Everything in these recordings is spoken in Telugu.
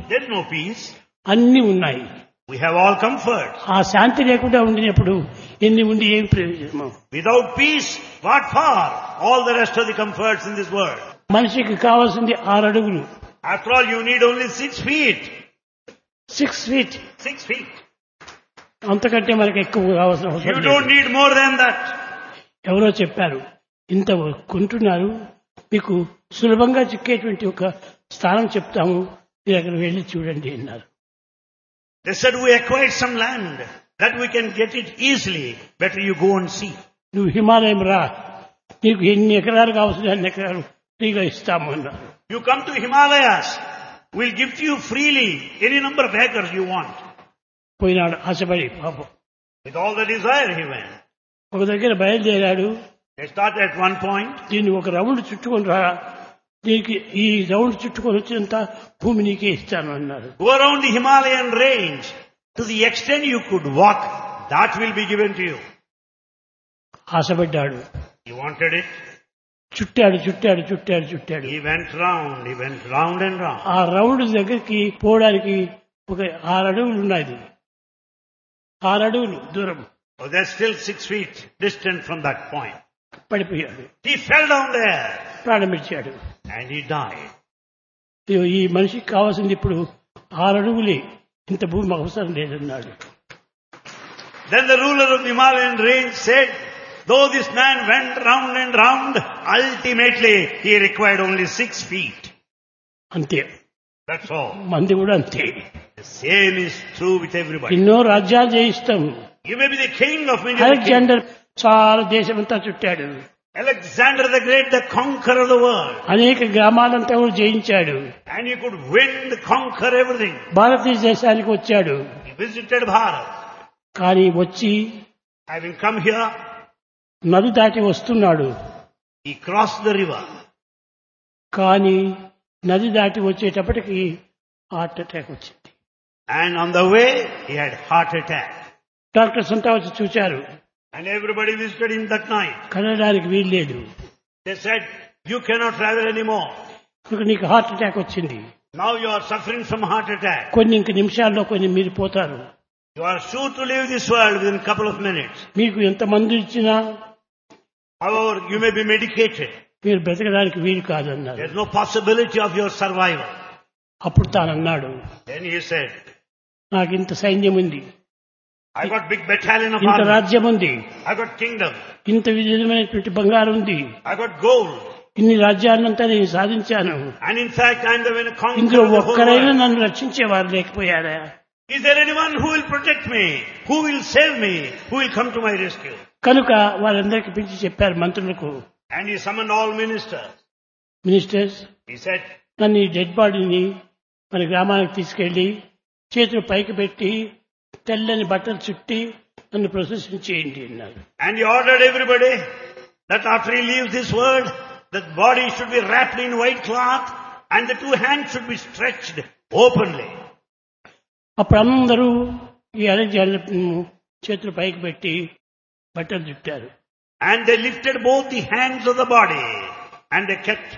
There is no peace. అన్ని ఉన్నాయి. We have all comfort. ఆ శాంతి లేకుండా ఉండినప్పుడు ఎన్ని ఉండి ఏం ప్రయోజనము? Without peace, what for? All the rest of the comforts in this world. మనిషికి కావాల్సింది 6 అడుగులు. After all, you need only 6 feet. 6 feet. 6 feet. అంతకంటే మనకి ఎక్కువ కావాల్సిన You అవసరం don't లేదు. need more than that. ఎవరో చెప్పారు, ఇంత కొంటున్నారు, మీకు సులభంగా చిక్కేటువంటి ఒక స్థానం చెప్తాము, మీరు అక్కడ వెళ్ళి చూడండి అన్నారు. They said we acquired some land that we can get it easily. Better you go and see. నువ్వు హిమాలయం రా, నీకు ఎన్ని ఎకరాలు కావాల్సిన అన్ని ఎకరాలు ఫ్రీగా ఇస్తాము అన్నారు. You come to Himalayas. We'll give to you freely any number of acres you want. పోయినాడు ఆశపడి పాపం. With all the desire he went. ఒక దగ్గర బయలుదేరాడు. They started at one point. దీన్ని ఒక రౌండ్ చుట్టుకొని రా, దీనికి ఈ రౌండ్ చుట్టుకొని వచ్చినంత భూమి నీకే ఇస్తాను అన్నారు. Go around the Himalayan range. To the extent you could walk, that will be given to you. ఆశపడ్డాడు. He wanted it. చుట్టాడు చుట్టాడు చుట్టాడు చుట్టాడు. He went round and round. ఆ రౌండ్ దగ్గరికి పోవడానికి ఒక 6 అడుగులు ఉన్నాయి. 6 అడుగులు దూరం. Oh, they're still 6 feet distant from that point. పడిపోయాడు. He fell down there ప్రాణమిచ్చాడు. and he died. ఈ మనిషికి కావాల్సింది ఇప్పుడు 6 అడుగులే, ఇంత భూమి అవసరం లేదన్నాడు. Then the ruler of the Himalayan range said, though this man went round and round, ultimately he required only 6 feet. అంతే. That's all. మంది కూడా అంతే. The same is true with everybody. ఎన్నో రాజ్యాలు జయిస్తాం. You may be the king of many. Alexander చాలా దేశమంతా చుట్టాడు. Alexander the Great, the conqueror of the world. అనేక గ్రామాలంతా కూడా జయించాడు. And he could win, conquer everything. భారతదేశానికి వచ్చాడు. He visited Bharat. కానీ వచ్చి Having come here, నది దాటి వస్తున్నాడు. he crossed the river. కానీ నది దాటి వచ్చేటప్పటికి హార్ట్ అటాక్ వచ్చింది. And on the way, he had heart attack. Doctors అంతా వచ్చి చూశారు. And everybody visited him that night. కదలడానికి వీల్లేదు. They said, you cannot travel anymore. కనుక నీకు హార్ట్ అటాక్ వచ్చింది. Now you are suffering from heart attack. కొన్ని ఇంక నిమిషాల్లో కొన్ని మీరు పోతారు. You are sure to leave this world within a couple of minutes. మీకు ఎంత మందు ఇచ్చినా, However, you may be medicated. మీరు బ్రతకడానికి వీలు కాదన్నారు. There is no possibility of your survival. అప్పుడు తానన్నాడు, Then he said, నాకు ఇంత సైన్యం ఉంది, I got big battalion of ఇంత army. రాజ్యం ఉంది, I got kingdom. ఇంత విధమైనటువంటి బంగారం ఉంది, I got gold. ఇన్ని రాజ్యాన్నంతా నేను సాధించాను. And in fact, I am the conqueror ఇందులో of the whole ఒక్కరైనా world. నన్ను రక్షించేవారు లేకపోయారా? Is there anyone who will protect me? Who will save me? Who will come to my rescue? కనుక వారందరికీ పిలిచి చెప్పారు మంత్రులకు, And he summoned all ministers. Ministers, He said, నన్ను ఈ డెడ్ బాడీని మన గ్రామానికి తీసుకెళ్లి చేతులు పైకి పెట్టి తెల్లని బట్టలు చుట్టి నన్ను ప్రొసెషన్ చేయండి అన్నారు. and he ordered everybody that after he leaves this world, the body should be wrapped in white cloth and the 2 hands should be stretched openly. అప్పుడు అందరూ ఈ అలెగ్జాండర్ చేతులు పైకి పెట్టి బట్టలు చుట్టారు. And they lifted both the hands of the body and they kept.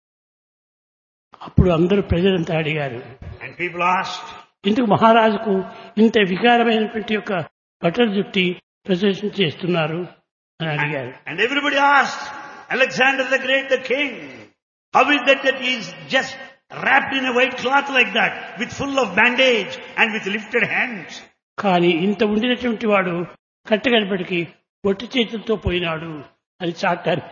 అప్పుడు అందరూ ప్రజలంతా అడిగారు, And people asked, ఇందుకు మహారాజుకు ఇంత వికారమైనటువంటి యొక్క బట్టలు చుట్టి ప్రదర్శన చేస్తున్నారు అని అడిగారు. and everybody asked, Alexander the Great, the king, how is that he is just wrapped in a white cloth like that, with full of bandage and with lifted hands? కానీ ఇంత ఉండినటువంటి వాడు కట్టగడపటికి ఒట్టి చేతులతో పోయినాడు అని చాటారు.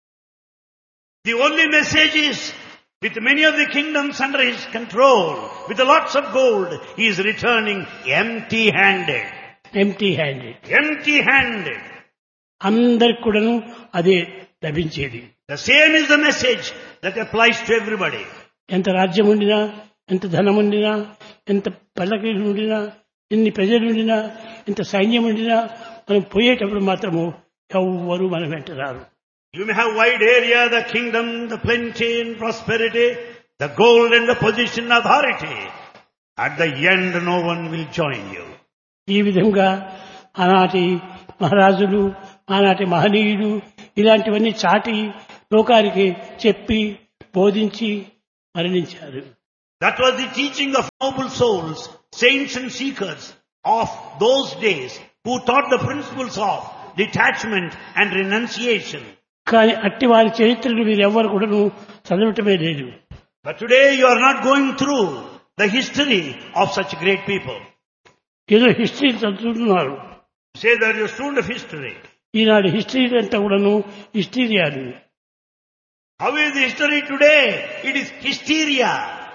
The only message is, with many of the kingdoms under his control, with the lots of gold, he is returning empty-handed. Empty handed. Empty-handed. అందరికి కూడాను అదే లభించేది. The same is the message that applies to everybody. ఎంత రాజ్యం ఉండినా, ఎంత ధనం ఉండినా, ఎంత పల్లకీలు ఉండినా, ఎన్ని ప్రజలు ఉండినా, ఎంత సైన్యం ఉండినా, మనం పోయేటప్పుడు మాత్రము ఎవ్వరూ మన వెంట రారు. You may have wide area, the kingdom, the plenty and prosperity, the gold and the position and authority. At the end, no one will join you. ఈ విధంగా ఆనాటి మహారాజులు, ఆనాటి మహనీయులు ఇలాంటివన్నీ చాటి లోకానికి చెప్పి బోధించి మరణించారు. That was the teaching of noble souls, saints and seekers of those days who taught the principles of detachment and renunciation. కానీ అట్టి వారి చరిత్రను వీరెవ్వరు కూడాను చదవటమే లేదు. But today you are not going through the history of such great people. ఏదో హిస్టరీ చదువుతున్నారు. Say that you're a student of history. Eenadu history అంతా కూడాను హిస్టీరియాలు. How is the history today? It is hysteria.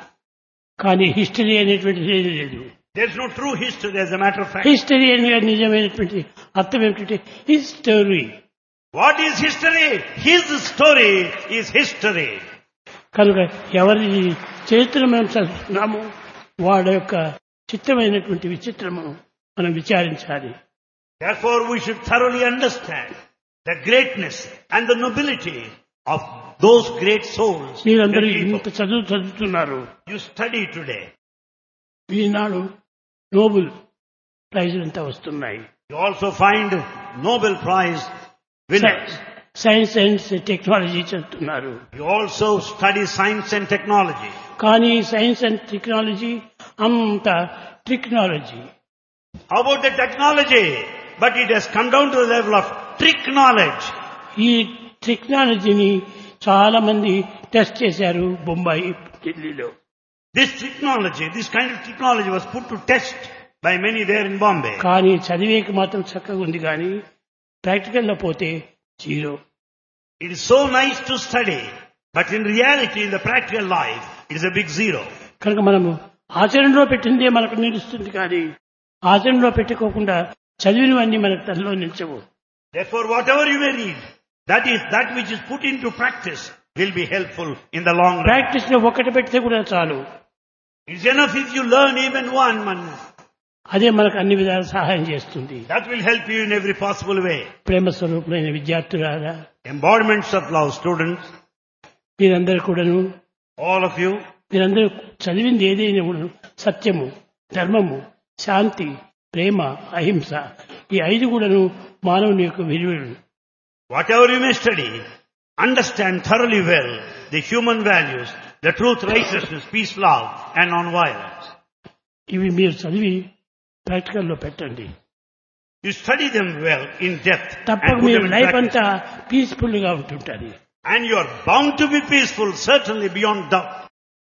కానీ హిస్టరీ అనేటువంటిది ఏది లేదు. There is no true history as a matter of fact. History అనే నిజమైనటువంటి అర్థం ఏమిటంటే history. What is history? His story is history. కనుక ఎవరి చరిత్ర మనం చదువుతున్నామో వాడి యొక్క చిత్రమైనటువంటి విచిత్రము మనం విచారించాలి. Therefore we should thoroughly understand the greatness and the nobility of those great souls. మీరందరూ great people. ఇంత చదువుతున్నారు. You study today. Eenadu Nobel ప్రైజులు అంతా వస్తున్నాయి. You also find Nobel Prize winners. Science and technology చదువుతున్నారు. You also study science and technology. కానీ సైన్స్ అండ్ టెక్నాలజీ అంత technology. How about the technology? But it has come down to the level of trick knowledge. ఈ టెక్నాలజీని చాలా మంది టెస్ట్ చేశారు బొంబాయి, ఢిల్లీలో. This kind of technology was put to test by many there in Bombay. కానీ చదివేకి మాత్రం చక్కగా ఉంది, కానీ ప్రాక్టికల్లో పోతే zero. It is so nice to study, but in reality, in the practical life, it is a big zero. కనుక మనము ఆచరణలో పెట్టిందే మనకు నిలుస్తుంది, కానీ ఆచరణలో పెట్టుకోకుండా చదివినవన్నీ మనకు తనలో నిలిచవు. Therefore, whatever you may read, that which is put into practice will be helpful in the long run. Practice లో ఒకటి పెడితే కూడా చాలు. It's enough if you learn even one. అదే మనకు అన్ని విధాల సహాయం చేస్తుంది. That will help you in every possible way. ప్రేమ స్వరూపులైన విద్యార్థులారా, Embodiments of love students, మీరందరూ కూడాను, all of you, మీరందరూ చదివింది ఏదైనా కూడా సత్యము, ధర్మము, శాంతి, ప్రేమ, అహింస, ఈ 5 కూడాను మానవుని యొక్క విలువలు. whatever you may study, understand thoroughly well the human values, the truth, righteousness, peace, love, and non-violence. ఇవి మీరు చదివి ప్రాక్టికల్లో పెట్టండి. You study them well in depth. తప్పక and put మీరు them in లైఫ్ practice. అంతా పీస్ఫుల్ గా ఉంటుంటుంది. And you are bound to be peaceful, certainly beyond doubt.